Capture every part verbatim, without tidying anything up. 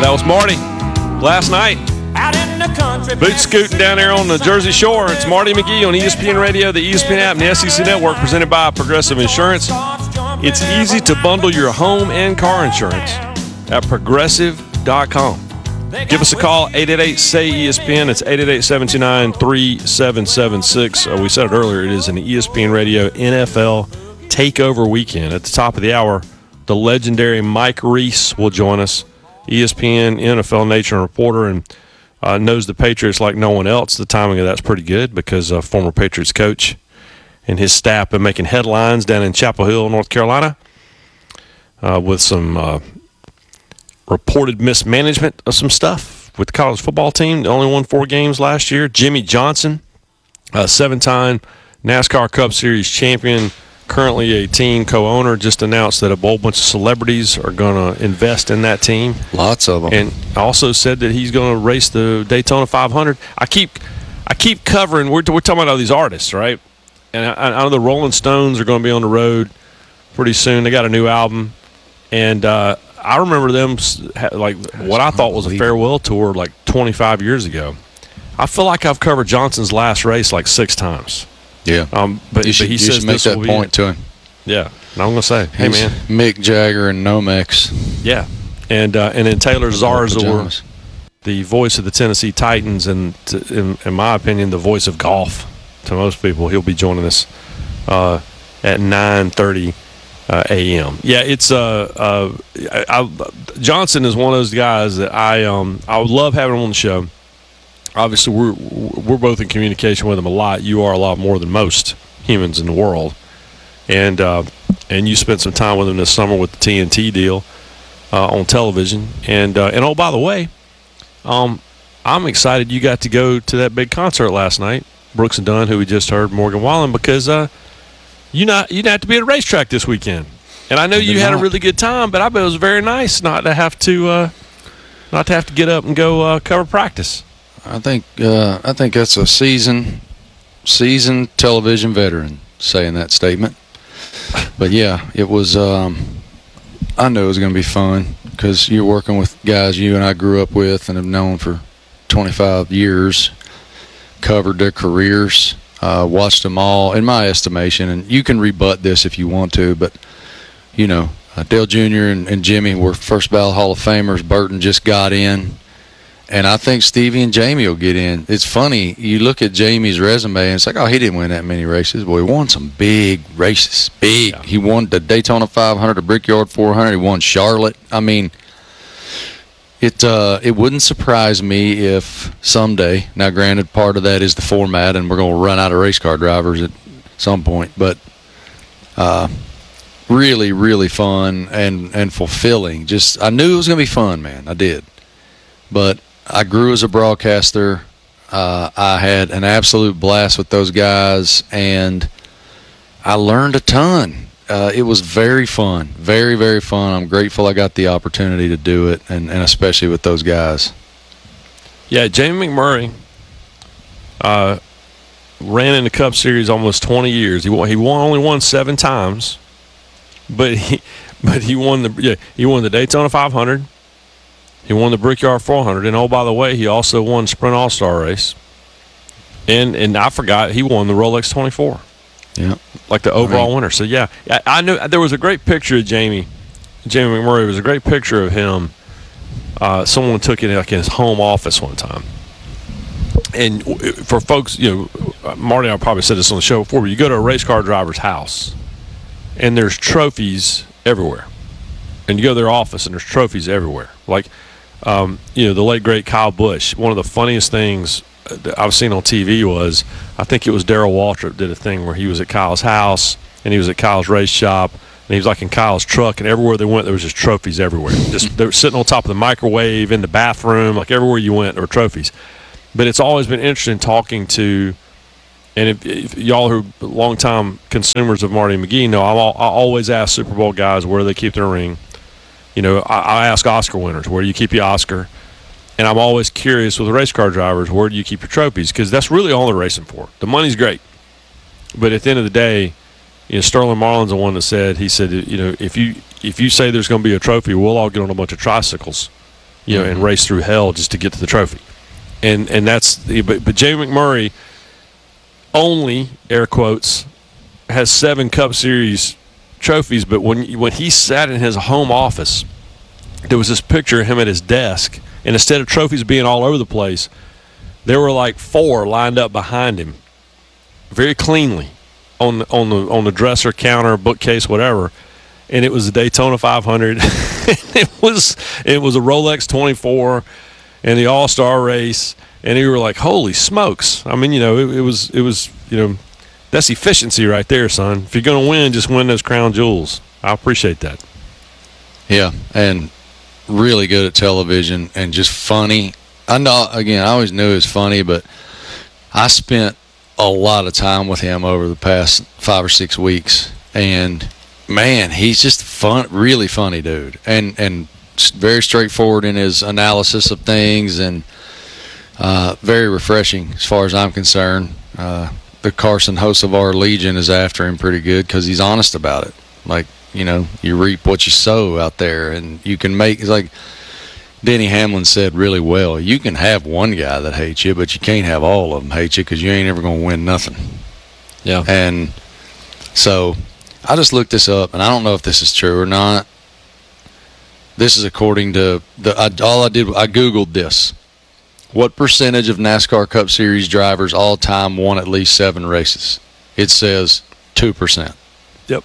That was Marty last night. Boot scooting down there on the Jersey Shore. It's Marty McGee on E S P N Radio, the E S P N app, and the S E C Network, presented by Progressive Insurance. It's easy to bundle your home and car insurance at progressive dot com. Give us a call, eight eight eight, S A Y, E S P N. It's eight eight eight, seven two nine, three seven seven six. Uh, we said it earlier, it is an E S P N Radio N F L Takeover Weekend. At the top of the hour, the legendary Mike Reese will join us, E S P N N F L Nation reporter, and uh, knows the Patriots like no one else. The timing of that's pretty good because a former Patriots coach and his staff been making headlines down in Chapel Hill, North Carolina, uh, with some uh, reported mismanagement of some stuff with the college football team. They only won four games last year. Jimmy Johnson, a seven-time NASCAR Cup Series champion, currently a team co-owner, just announced that a whole bunch of celebrities are going to invest in that team. Lots of them. And also said that he's going to race the Daytona five hundred. I keep I keep covering, we're, we're talking about all these artists, right? And I, I know the Rolling Stones are going to be on the road pretty soon. They got a new album. And uh, I remember them, like, what I thought was a farewell tour like twenty-five years ago. I feel like I've covered Johnson's last race like six times. Yeah. Um, but, you should, but he you says should make this that will be point it. to him. Yeah. And I'm going to say, hey, He's man. Mick Jagger and Nomex. Yeah. And uh, and then Taylor Zarzor, pajamas. the voice of the Tennessee Titans, and to, in, in my opinion, the voice of golf to most people. He'll be joining us uh, at nine thirty uh, a m Yeah, it's uh, uh, I, I, Johnson is one of those guys that I um I would love having him on the show. Obviously, we're we're both in communication with him a lot. You are a lot more than most humans in the world, and uh, and you spent some time with him this summer with the T N T deal uh, on television. And uh, and oh, by the way, um, I'm excited you got to go to that big concert last night, Brooks and Dunn, who we just heard, Morgan Wallen, because uh, you not you didn't have to be at a racetrack this weekend. And I know you had a really good time, but I bet it was very nice not to have to uh, not to have to get up and go uh, cover practice. I think uh, I think that's a seasoned seasoned television veteran saying that statement. But yeah, it was. Um, I knew it was going to be fun because you're working with guys you and I grew up with and have known for twenty-five years, covered their careers, uh, watched them all, in my estimation. And you can rebut this if you want to, but you know, uh, Dale Junior and, and Jimmy were first ballot Hall of Famers. Burton just got in. And I think Stevie and Jamie will get in. It's funny, you look at Jamie's resume, and it's like, oh, he didn't win that many races. Well, he won some big races, big. Yeah. He won the Daytona five hundred, the Brickyard four hundred. He won Charlotte. I mean, it uh, it wouldn't surprise me if someday, now granted, part of that is the format, and we're going to run out of race car drivers at some point, but uh, really, really fun and, and fulfilling. Just, I knew it was going to be fun, man. I did. But I grew as a broadcaster. Uh, I had an absolute blast with those guys, and I learned a ton. Uh, it was very fun, very, very fun. I'm grateful I got the opportunity to do it, and, and especially with those guys. Yeah, Jamie McMurray uh, ran in the Cup Series almost twenty years. He won, he won only won seven times, but he but he won the yeah he won the Daytona five hundred. He won the Brickyard four hundred, and oh, by the way, he also won Sprint All-Star race. And and I forgot, he won the Rolex twenty-four. Yeah. Like the overall I mean, winner. So, yeah, I, I knew there was a great picture of Jamie, Jamie McMurray. There was a great picture of him. Uh, someone took it like in his home office one time. And for folks, you know, Marty and I probably said this on the show before, but you go to a race car driver's house, and there's trophies everywhere. And you go to their office, and there's trophies everywhere. Like, Um, you know, the late, great Kyle Busch, one of the funniest things that I've seen on T V was, I think it was Darrell Waltrip did a thing where he was at Kyle's house, and he was at Kyle's race shop, and he was like in Kyle's truck, and everywhere they went, there was just trophies everywhere. Just they were sitting on top of the microwave, in the bathroom, like everywhere you went, there were trophies. But it's always been interesting talking to, and if, if y'all who are longtime consumers of Marty McGee know, I'll, I always ask Super Bowl guys where they keep their ring. You know, I, I ask Oscar winners, where do you keep your Oscar? And I'm always curious with race car drivers, where do you keep your trophies? Because that's really all they're racing for. The money's great. But at the end of the day, you know, Sterling Marlin's the one that said, he said, you know, if you if you say there's going to be a trophy, we'll all get on a bunch of tricycles you know, Mm-hmm. and race through hell just to get to the trophy. And and that's the, but, but Jamie McMurray only, air quotes, has seven Cup Series trophies. But when when he sat in his home office, there was this picture of him at his desk, and instead of trophies being all over the place, there were like four lined up behind him, very cleanly, on the, on the on the dresser, counter, bookcase, whatever. And it was the Daytona five hundred. it was it was a Rolex twenty-four, and the All Star race. And you were like, "Holy smokes!" I mean, you know, it, it was it was you know, that's efficiency right there, son. If you're gonna win, just win those crown jewels. I appreciate that. Yeah, and really good at television and just funny. I know, again, I always knew he was funny, but I spent a lot of time with him over the past five or six weeks, and man, he's just fun, really funny dude, and and very straightforward in his analysis of things, and uh, very refreshing as far as I'm concerned. Uh, the Carson Hocevar Legion is after him pretty good because he's honest about it. Like, you know, you reap what you sow out there, and you can make, it's like Denny Hamlin said really well, you can have one guy that hates you, but you can't have all of them hate you because you ain't ever going to win nothing. Yeah. And so I just looked this up, and I don't know if this is true or not. This is according to the I, all I did. I Googled this. What percentage of NASCAR Cup Series drivers all time won at least seven races? It says two percent. Yep.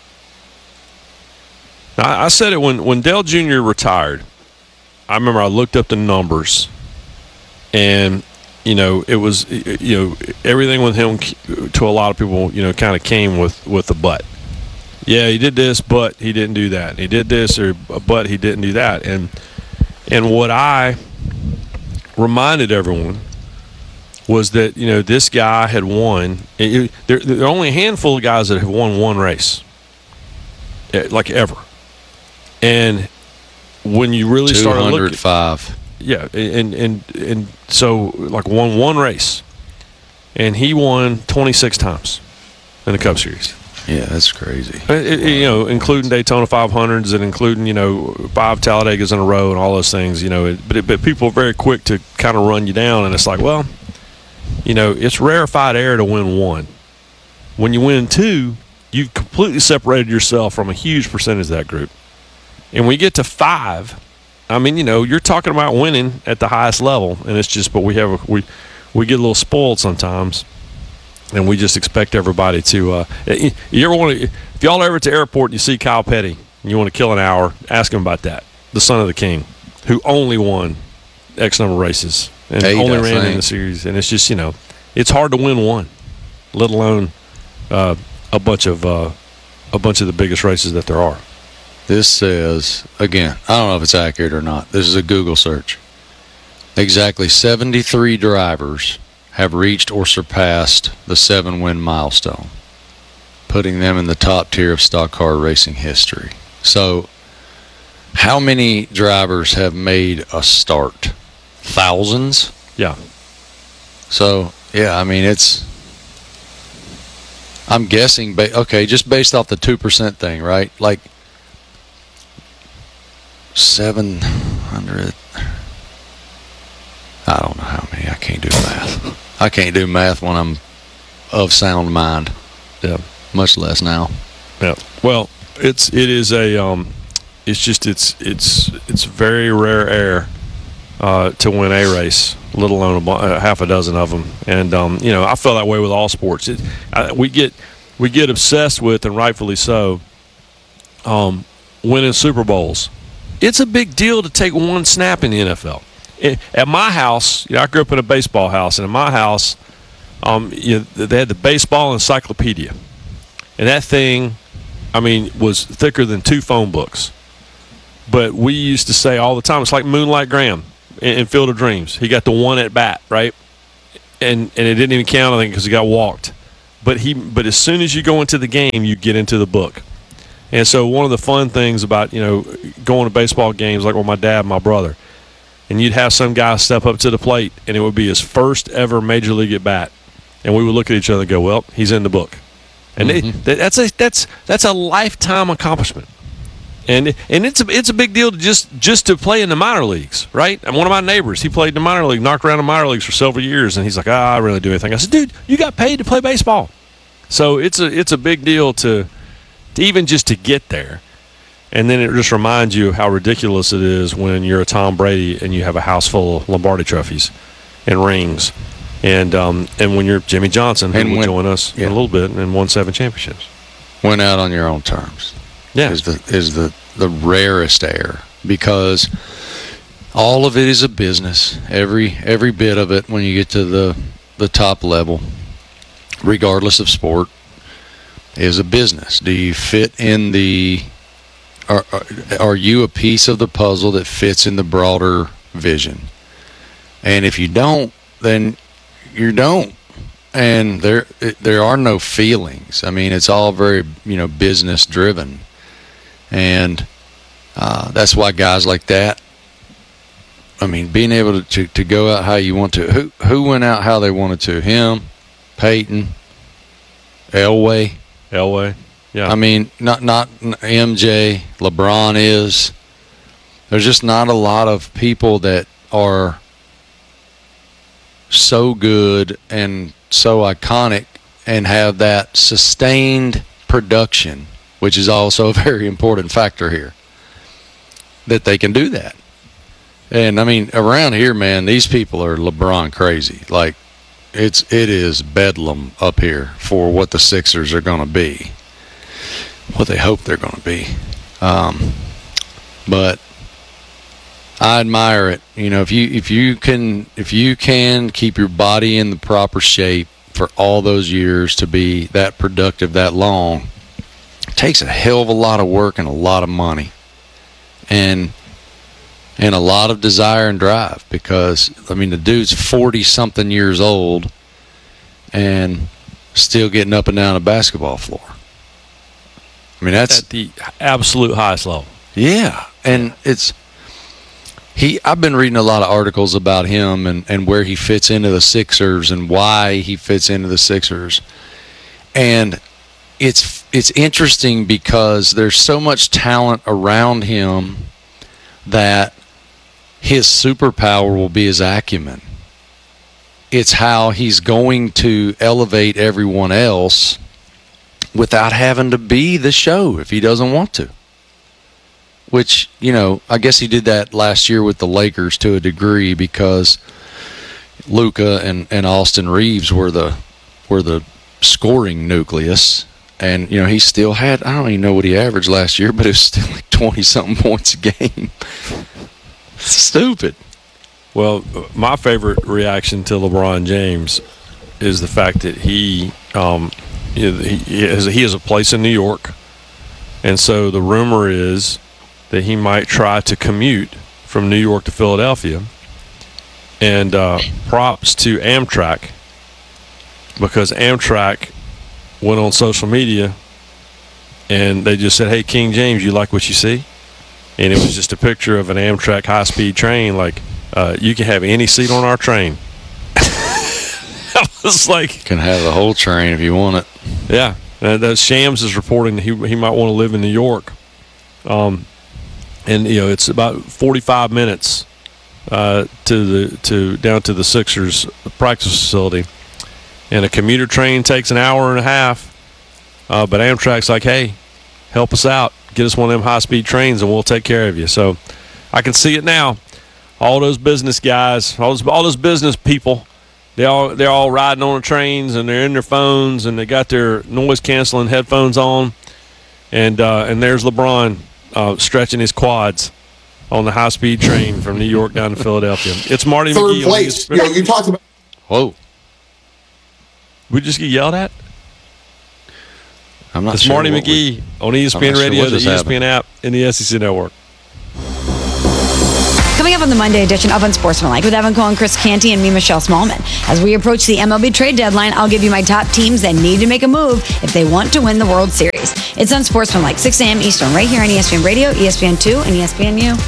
I, I said it when when Dale Junior retired. I remember I looked up the numbers, and you know it was you know everything with him to a lot of people you know kind of came with with the but. Yeah, he did this, but he didn't do that. He did this, or but he didn't do that. And and what I reminded everyone was that you know this guy had won. It, there, there are only a handful of guys that have won one race, like ever. And when you really start looking, two hundred five. Yeah, and and and so like won one race, and he won twenty-six times in the Cup Series. Yeah, that's crazy. It, it, you know, including Daytona five hundreds and including, you know, five Talladegas in a row and all those things, you know. It, but, it, but people are very quick to kind of run you down, and it's like, well, you know, it's rarefied air to win one. When you win two, you've completely separated yourself from a huge percentage of that group. And when you get to five, I mean, you know, you're talking about winning at the highest level, and it's just, but we have, a, we, we get a little spoiled sometimes. And we just expect everybody to. Uh, you ever want to? If y'all are ever at the airport and you see Kyle Petty and you want to kill an hour, ask him about that. The son of the king, who only won X number of races and Eight, only I ran think. in the series. And it's just you know, it's hard to win one, let alone uh, a bunch of uh, a bunch of the biggest races that there are. This says, again, I don't know if it's accurate or not. This is a Google search. Exactly seventy-three drivers have reached or surpassed the seven-win milestone, putting them in the top tier of stock car racing history. So, how many drivers have made a start? Thousands? Yeah. So, yeah, I mean, it's... I'm guessing, ba- okay, just based off the two percent thing, right? Like, seven hundred... I don't know how many. I can't do math. I can't do math when I'm of sound mind. Yeah. Much less now. Yeah. Well, it's it is a um, it's just it's it's it's very rare air uh, to win a race, let alone a, bu- uh, half a dozen of them. And um, you know, I feel that way with all sports. It, I, we get we get obsessed with, and rightfully so, um, winning Super Bowls. It's a big deal to take one snap in the N F L. It, at my house, you know, I grew up in a baseball house, and in my house, um, you know, they had the baseball encyclopedia, and that thing, I mean, was thicker than two phone books. But we used to say all the time, it's like Moonlight Graham in, in Field of Dreams. He got the one at bat, right? And and it didn't even count, I think, because he got walked. But he, but as soon as you go into the game, you get into the book. And so one of the fun things about, you know, going to baseball games, like with my dad and my brother, and you'd have some guy step up to the plate, and it would be his first ever major league at bat, and we would look at each other and go, "Well, he's in the book," and Mm-hmm. they, that's a that's that's a lifetime accomplishment. And and it's a it's a big deal to just just to play in the minor leagues, right? And one of my neighbors, he played in the minor league, knocked around the minor leagues for several years, and he's like, ah, I really do anything. I said, dude, you got paid to play baseball, so it's a it's a big deal to, to even just to get there. And then it just reminds you of how ridiculous it is when you're a Tom Brady and you have a house full of Lombardi trophies and rings, and um and when you're Jimmy Johnson, who And will when- join us yeah. in a little bit and won seven championships. Went out on your own terms. Yeah. Is the is the the rarest air, because all of it is a business. Every every bit of it when you get to the the top level, regardless of sport, is a business. Do you fit in the are are, are you a piece of the puzzle that fits in the broader vision? And if you don't, then you don't. And there there are no feelings. I mean, it's all very, you know, business driven. And uh, that's why guys like that, I mean, being able to, to, to go out how you want to. Who who went out how they wanted to? Him, Peyton, Elway. Elway. Yeah. I mean, not not M J, LeBron is. There's just not a lot of people that are so good and so iconic and have that sustained production, which is also a very important factor here, that they can do that. And I mean, around here, man, these people are LeBron crazy. Like, it's it is bedlam up here for what the Sixers are going to be, what they hope they're going to be. Um, but I admire it. You know, if you if you can if you can keep your body in the proper shape for all those years to be that productive that long, it takes a hell of a lot of work and a lot of money, and and a lot of desire and drive. Because I mean, the dude's forty something years old and still getting up and down the basketball floor. I mean, that's at the absolute highest level. yeah, and it's. He, I've been reading a lot of articles about him and, and where he fits into the Sixers and why he fits into the Sixers. And it's it's interesting because there's so much talent around him that his superpower will be his acumen. It's how he's going to elevate everyone else without having to be the show if he doesn't want to. Which, you know, I guess he did that last year with the Lakers to a degree, because Luka and, and Austin Reeves were the were the scoring nucleus. And, you know, he still had, I don't even know what he averaged last year, but it was still like twenty-something points a game. It's stupid. Well, my favorite reaction to LeBron James is the fact that he, um, he, he, has, he has a place in New York. And so the rumor is that he might try to commute from New York to Philadelphia. And uh, props to Amtrak, because Amtrak went on social media and they just said, hey, King James, you like what you see? And it was just a picture of an Amtrak high-speed train, like, uh, you can have any seat on our train. I was like... Can have the whole train if you want it. Yeah. Uh, the Shams is reporting that he, he might want to live in New York. Um, and, you know, it's about forty-five minutes uh, to the to down to the Sixers practice facility. And a commuter train takes an hour and a half. Uh, but Amtrak's like, hey, help us out. Get us one of them high-speed trains and we'll take care of you. So I can see it now. All those business guys, all those, all those business people, they all, they're all riding on the trains and they're in their phones and they got their noise-canceling headphones on. And uh, and there's LeBron uh, stretching his quads on the high-speed train from New York down to Philadelphia. It's Marty Third McGee. place. You know, you talked about. Whoa. We just get yelled at? I'm not It's sure Marty what we- McGee on E S P N I'm not sure Radio, what the E just S P N app, and the S E C Network. Coming up on the Monday edition of Unsportsmanlike with Evan Cohen, Chris Canty, and me, Michelle Smallman. As we approach the M L B trade deadline, I'll give you my top teams that need to make a move if they want to win the World Series. It's Unsportsmanlike, six a.m. Eastern, right here on E S P N Radio, E S P N two, and E S P N U.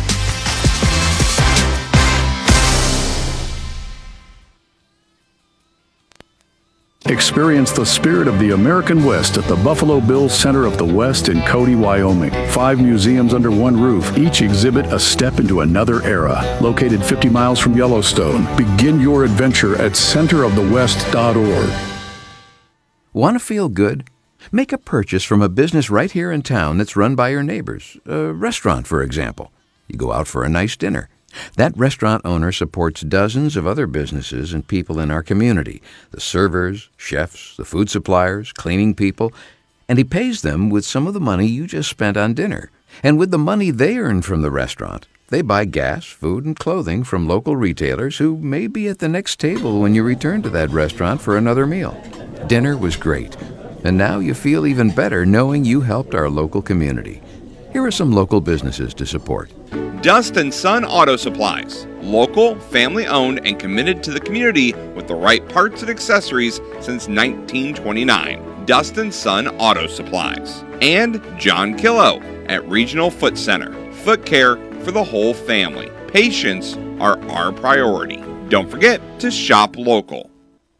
Experience the spirit of the American West at the Buffalo Bills Center of the West in Cody, Wyoming. Five museums under one roof, each exhibit a step into another era. Located fifty miles from Yellowstone, begin your adventure at center of the west dot org. Want to feel good? Make a purchase from a business right here in town that's run by your neighbors. A restaurant, for example. You go out for a nice dinner. That restaurant owner supports dozens of other businesses and people in our community, the servers, chefs, the food suppliers, cleaning people, and he pays them with some of the money you just spent on dinner. And with the money they earn from the restaurant, they buy gas, food, and clothing from local retailers who may be at the next table when you return to that restaurant for another meal. Dinner was great, and now you feel even better knowing you helped our local community. Here are some local businesses to support. Dust and Son Auto Supplies. Local, family-owned, and committed to the community with the right parts and accessories since nineteen twenty-nine. Dust and Son Auto Supplies. And John Killo at Regional Foot Center. Foot care for the whole family. Patients are our priority. Don't forget to shop local.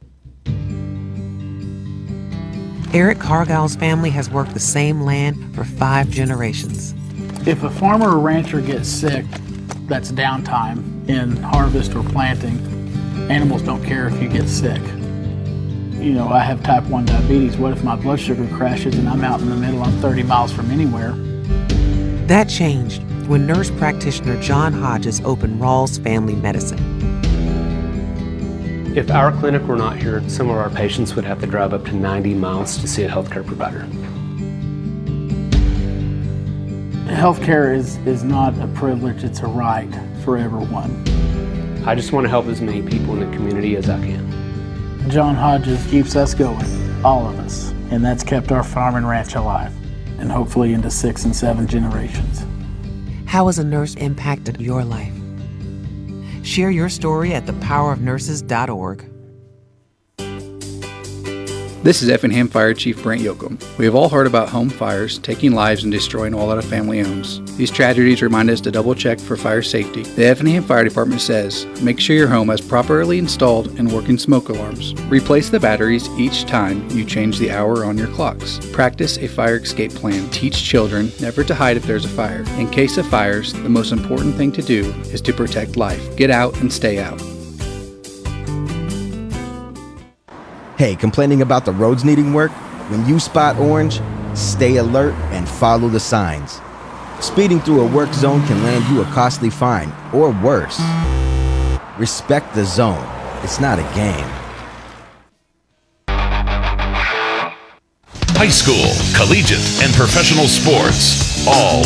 Eric Cargill's family has worked the same land for five generations. If a farmer or rancher gets sick, that's downtime in harvest or planting. Animals don't care if you get sick. You know, I have type one diabetes. What if my blood sugar crashes and I'm out in the middle, I'm thirty miles from anywhere? That changed when nurse practitioner John Hodges opened Rawls Family Medicine. If our clinic were not here, some of our patients would have to drive up to ninety miles to see a healthcare provider. Healthcare is, is not a privilege, it's a right for everyone. I just want to help as many people in the community as I can. John Hodges keeps us going, all of us, and that's kept our farm and ranch alive, and hopefully into six and seven generations. How has a nurse impacted your life? Share your story at the power of nurses dot org. This is Effingham Fire Chief Brent Yoakum. We have all heard about home fires taking lives and destroying all that a family owns. These tragedies remind us to double check for fire safety. The Effingham Fire Department says, make sure your home has properly installed and working smoke alarms. Replace the batteries each time you change the hour on your clocks. Practice a fire escape plan. Teach children never to hide if there's a fire. In case of fires, the most important thing to do is to protect life. Get out and stay out. Hey, complaining about the roads needing work? When you spot orange, stay alert and follow the signs. Speeding through a work zone can land you a costly fine, or worse. Respect the zone. It's not a game. High school, collegiate, and professional sports, all